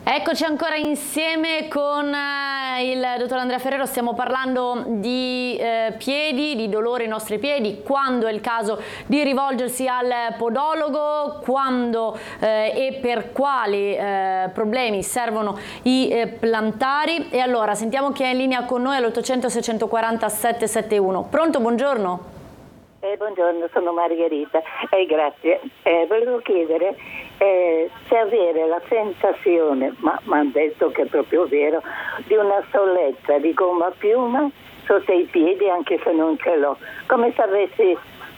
Eccoci ancora insieme con il dottor Andrea Ferrero. Stiamo parlando di piedi, di dolore ai nostri piedi, quando è il caso di rivolgersi al podologo, quando e per quali problemi servono i plantari. E allora sentiamo chi è in linea con noi all'800 640 771. Pronto, buongiorno. Buongiorno, sono Margherita e grazie. Volevo chiedere se avere la sensazione, ma mi hanno detto che è proprio vero, di una sollezza di gomma a piuma sotto i piedi anche se non ce l'ho, come se avessi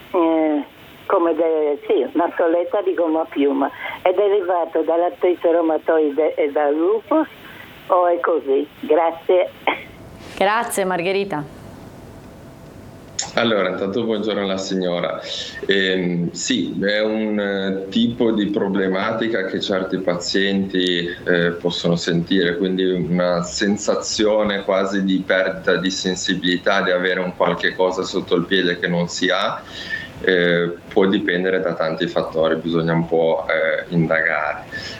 una sollezza di gomma a piuma. È derivato dall'artrite reumatoide e dal lupus o è così? Grazie. Grazie Margherita. Allora, intanto buongiorno alla signora. Sì, è un tipo di problematica che certi pazienti possono sentire, quindi una sensazione quasi di perdita di sensibilità, di avere un qualche cosa sotto il piede che non si ha. Può dipendere da tanti fattori, bisogna un po' indagare.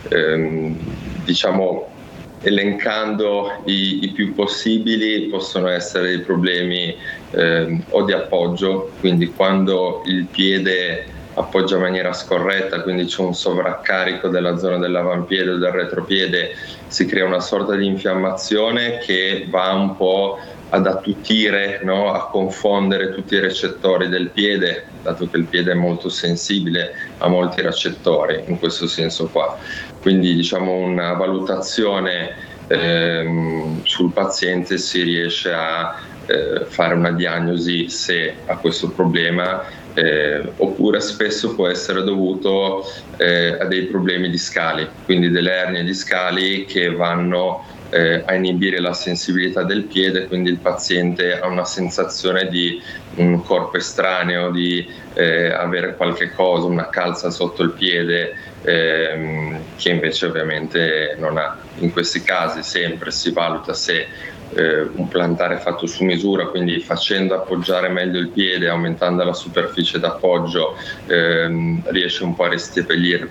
Elencando i più possibili, possono essere dei problemi o di appoggio, quindi quando il piede appoggia in maniera scorretta, quindi c'è un sovraccarico della zona dell'avampiede o del retropiede, si crea una sorta di infiammazione che va un po' ad attutire, no? A confondere tutti i recettori del piede, dato che il piede è molto sensibile a molti recettori, in questo senso qua. Quindi una valutazione sul paziente si riesce a fare una diagnosi se ha questo problema, oppure spesso può essere dovuto a dei problemi discali, quindi delle ernie discali che vanno a inibire la sensibilità del piede, quindi il paziente ha una sensazione di un corpo estraneo, di avere qualche cosa, una calza sotto il piede, che invece ovviamente non ha. In questi casi sempre si valuta se un plantare fatto su misura, quindi facendo appoggiare meglio il piede, aumentando la superficie d'appoggio, riesce un po' a ristabilire